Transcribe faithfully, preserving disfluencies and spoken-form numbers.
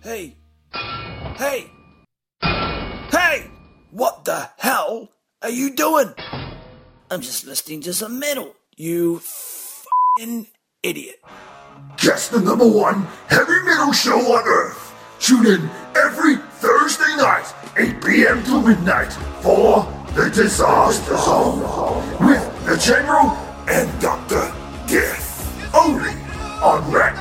Hey! Hey! Hey! What the hell are you doing? I'm just listening to some metal, you f***ing idiot. Just the number one heavy metal show on earth. Tune in every Thursday night, eight p.m. to midnight, for The Disaster Zone with the General and Doctor Death. Only on Rat